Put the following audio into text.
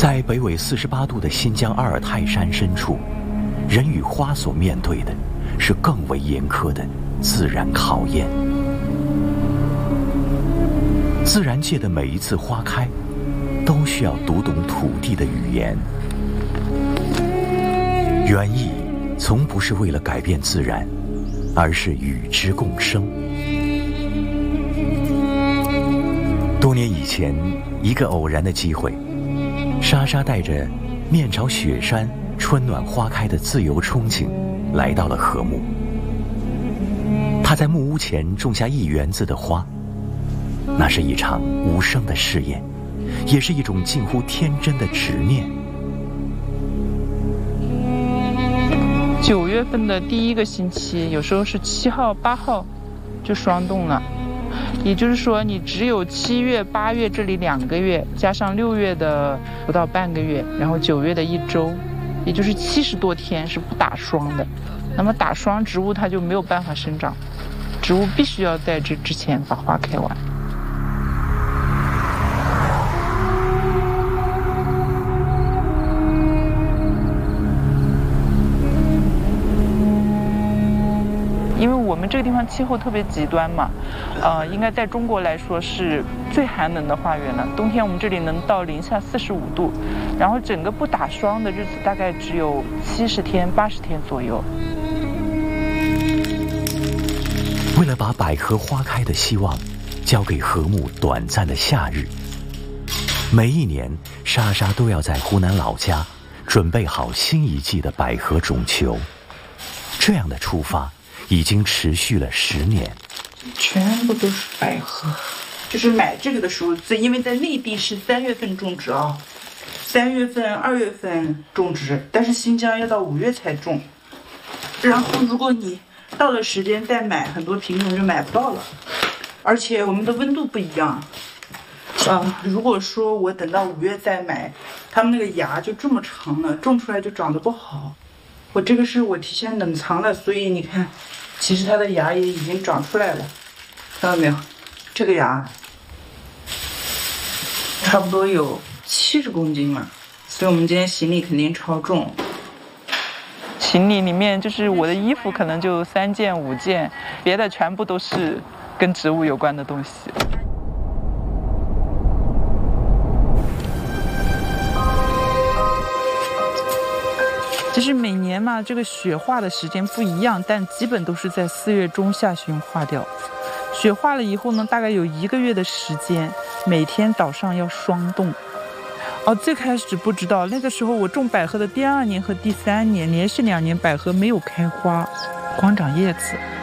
在北纬48度的新疆阿尔泰山深处，人与花所面对的是更为严苛的自然考验。自然界的每一次花开，都需要读懂土地的语言。园艺从不是为了改变自然，而是与之共生。多年以前，一个偶然的机会，莎莎带着面朝雪山、春暖花开的自由憧憬，来到了禾木。她在木屋前种下1园子的花，那是一场无声的试验，也是一种近乎天真的执念。 9月份的第1个星期，有时候是7号、8号就霜冻了。也就是说，你只有7月、8月这里2个月，加上6月的不到半个月，然后9月的1周，也就是70多天是不打霜的。那么打霜，植物它就没有办法生长，植物必须要在这之前把花开完。因为我们这个地方气候特别极端嘛，应该在中国来说是最寒冷的花园了。冬天我们这里能到-45度，然后整个不打霜的日子大概只有70天、80天左右。 为了把百合花开的希望交给禾木短暂的夏日，每一年莎莎都要在湖南老家准备好新一季的百合种球。这样的出发已经持续了10年， 全部都是百合。就是买这个的时候，因为在内地是3月份种植啊，3月份、2月份种植，但是新疆要到5月才种。然后如果你到了时间再买，很多品种就买不到了，而且我们的温度不一样。如果说我等到5月再买，它们那个芽就这么长了，种出来就长得不好。我这个是我提前冷藏了，所以你看，其实它的芽也已经长出来了，看到没有？这个芽差不多有70公斤嘛，所以我们今天行李肯定超重。行李里面就是我的衣服可能就3件5件，别的全部都是跟植物有关的东西。其实每年嘛，这个雪化的时间不一样，但基本都是在4月中下旬化掉。雪化了以后呢，大概有1个月的时间，每天早上要霜冻。最开始不知道，那个时候我种百合的第2年和第3年，连续2年百合没有开花，光长叶子。